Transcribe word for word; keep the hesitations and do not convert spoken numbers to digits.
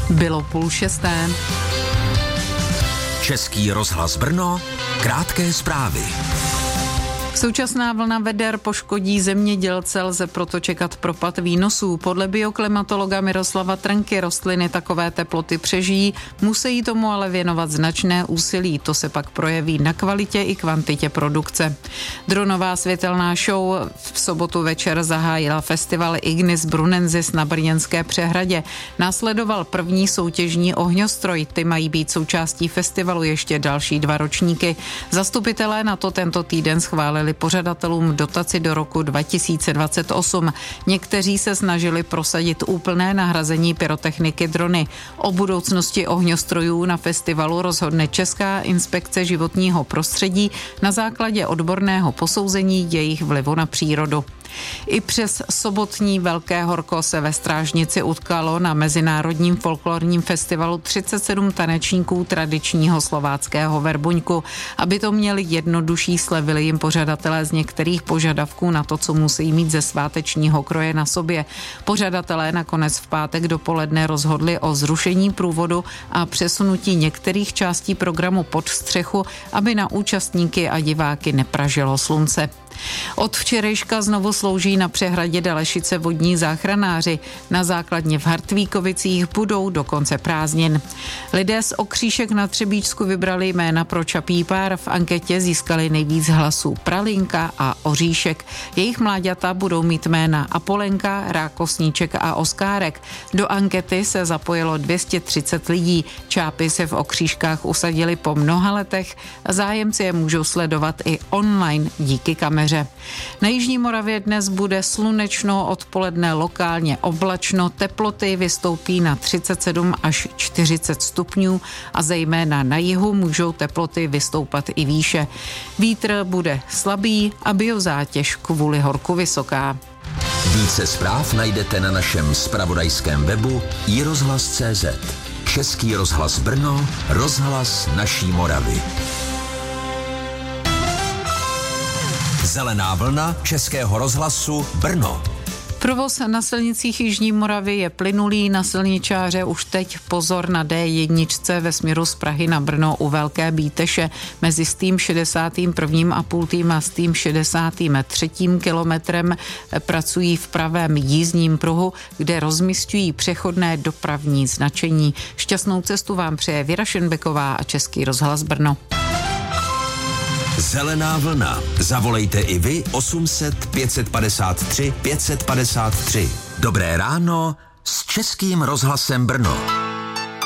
Bylo půl šesté. Český rozhlas Brno, krátké zprávy. Současná vlna veder poškodí zemědělce, lze proto čekat propad výnosů. Podle bioklimatologa Miroslava Trnky rostliny takové teploty přežijí, musí tomu ale věnovat značné úsilí. To se pak projeví na kvalitě i kvantitě produkce. Dronová světelná show v sobotu večer zahájila festival Ignis Brunensis na Brněnské přehradě. Následoval první soutěžní ohňostroj. Ty mají být součástí festivalu ještě další dva ročníky. Zastupitelé na to tento týden schválili pořadatelům dotaci do roku dva tisíce dvacet osm. Někteří se snažili prosadit úplné nahrazení pyrotechniky drony. O budoucnosti ohňostrojů na festivalu rozhodne Česká inspekce životního prostředí na základě odborného posouzení jejich vlivu na přírodu. I přes sobotní velké horko se ve Strážnici utkalo na Mezinárodním folklorním festivalu třicet sedm tanečníků tradičního slováckého verbuňku. Aby to měli jednodušší, slevili jim pořadatelé z některých požadavků na to, co musí mít ze svátečního kroje na sobě. Pořadatelé nakonec v pátek dopoledne rozhodli o zrušení průvodu a přesunutí některých částí programu pod střechu, aby na účastníky a diváky nepražilo slunce. Od včerejška znovu slouží na přehradě Dalešice vodní záchranáři. Na základně v Hartvíkovicích budou do konce prázdnin. Lidé z Okříšek na Třebíčsku vybrali jména pro čapí pár. V anketě získali nejvíc hlasů Pralinka a Oříšek. Jejich mláďata budou mít jména Apolenka, Rákosníček a Oskárek. Do ankety se zapojilo dvě stě třicet lidí. Čápy se v Okříškách usadili po mnoha letech. Zájemci je můžou sledovat i online díky kameře. Na Jižní Moravě dnes bude slunečno, odpoledne lokálně oblačno, teploty vystoupí na třicet sedm až čtyřicet stupňů a zejména na jihu můžou teploty vystoupat i výše. Vítr bude slabý a biozátěž kvůli horku vysoká. Více zpráv najdete na našem zpravodajském webu i rozhlas tečka cé zet. Český rozhlas Brno, rozhlas naší Moravy. Zelená vlna Českého rozhlasu Brno. Provoz na silnicích Jižní Moravy je plynulý, na silničáře už teď pozor na dé jedna ve směru z Prahy na Brno u Velké Bíteše mezi stým šedesátým prvním a půl tým a stým šedesátým třetím kilometrem pracují v pravém jízdním pruhu, kde rozmisťují přechodné dopravní značení. Šťastnou cestu vám přeje Věra Šenbeková a Český rozhlas Brno. Zelená vlna. Zavolejte i vy osm set pět padesát tři pět padesát tři. Dobré ráno s Českým rozhlasem Brno.